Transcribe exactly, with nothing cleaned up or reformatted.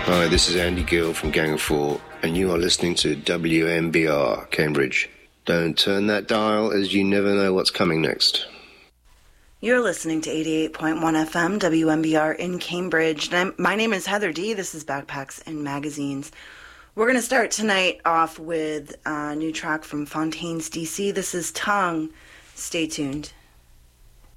Hi, this is Andy Gill from Gang of Four, and you are listening to W M B R, Cambridge. Don't turn that dial, as you never know what's coming next. You're listening to eighty-eight point one F M, W M B R in Cambridge. And I'm, my name is Heather D. This is Backpacks and Magazines. We're going to start tonight off with a new track from Fontaines D C. This is Tongue. Stay tuned.